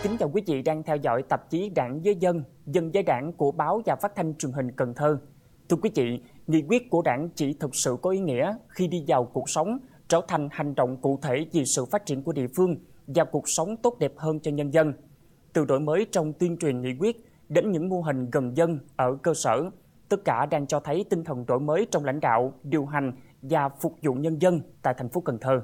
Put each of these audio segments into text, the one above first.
Kính chào quý vị đang theo dõi tạp chí Đảng với Dân, Dân với Đảng của báo và phát thanh truyền hình Cần Thơ. Thưa quý vị, nghị quyết của Đảng chỉ thực sự có ý nghĩa khi đi vào cuộc sống, trở thành hành động cụ thể vì sự phát triển của địa phương và cuộc sống tốt đẹp hơn cho nhân dân. Từ đổi mới trong tuyên truyền nghị quyết đến những mô hình gần dân ở cơ sở, tất cả đang cho thấy tinh thần đổi mới trong lãnh đạo, điều hành và phục vụ nhân dân tại thành phố Cần Thơ.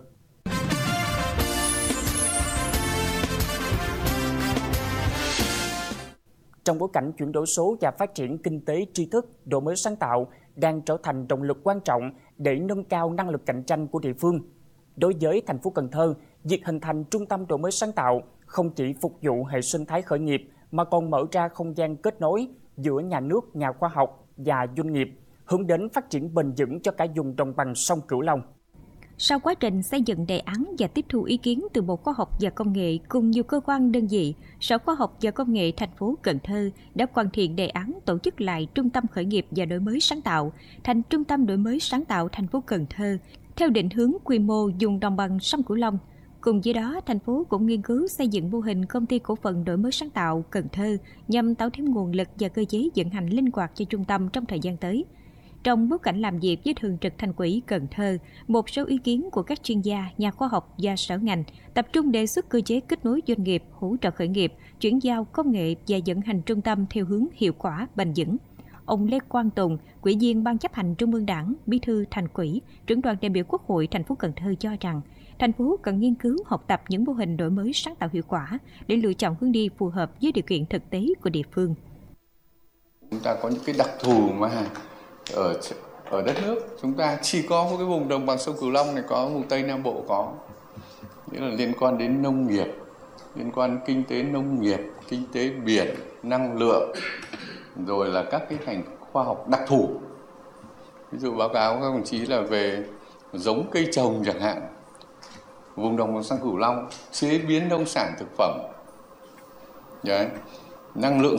Trong bối cảnh chuyển đổi số và phát triển kinh tế tri thức, đổi mới sáng tạo đang trở thành động lực quan trọng để nâng cao năng lực cạnh tranh của địa phương. Đối với thành phố Cần Thơ, việc hình thành trung tâm đổi mới sáng tạo không chỉ phục vụ hệ sinh thái khởi nghiệp mà còn mở ra không gian kết nối giữa nhà nước, nhà khoa học và doanh nghiệp, hướng đến phát triển bền vững cho cả vùng đồng bằng sông Cửu Long. Sau quá trình xây dựng đề án và tiếp thu ý kiến từ Bộ Khoa học và Công nghệ cùng nhiều cơ quan đơn vị, Sở Khoa học và Công nghệ thành phố Cần Thơ đã hoàn thiện đề án tổ chức lại Trung tâm Khởi nghiệp và Đổi mới sáng tạo thành Trung tâm Đổi mới sáng tạo thành phố Cần Thơ theo định hướng quy mô vùng đồng bằng sông Cửu Long. Cùng với đó, thành phố cũng nghiên cứu xây dựng mô hình công ty cổ phần đổi mới sáng tạo Cần Thơ nhằm tạo thêm nguồn lực và cơ chế vận hành linh hoạt cho trung tâm trong thời gian tới. Trong bối cảnh làm việc với Thường trực Thành ủy Cần Thơ, một số ý kiến của các chuyên gia, nhà khoa học và sở ngành tập trung đề xuất cơ chế kết nối doanh nghiệp, hỗ trợ khởi nghiệp, chuyển giao công nghệ và vận hành trung tâm theo hướng hiệu quả, bền vững. Ông Lê Quang Tùng, Ủy viên Ban chấp hành Trung ương Đảng, Bí thư Thành ủy, trưởng đoàn đại biểu Quốc hội thành phố Cần Thơ cho rằng, thành phố cần nghiên cứu học tập những mô hình đổi mới sáng tạo hiệu quả để lựa chọn hướng đi phù hợp với điều kiện thực tế của địa phương. Chúng ta có những cái đặc thù mà ở đất nước chúng ta chỉ có một cái vùng đồng bằng sông Cửu Long này có, vùng Tây Nam Bộ có, nghĩa là liên quan đến nông nghiệp, liên quan kinh tế nông nghiệp, kinh tế biển, năng lượng, rồi là các cái ngành khoa học đặc thù. Ví dụ báo cáo các đồng chí là về giống cây trồng chẳng hạn, vùng đồng bằng sông Cửu Long chế biến nông sản thực phẩm, đấy, năng lượng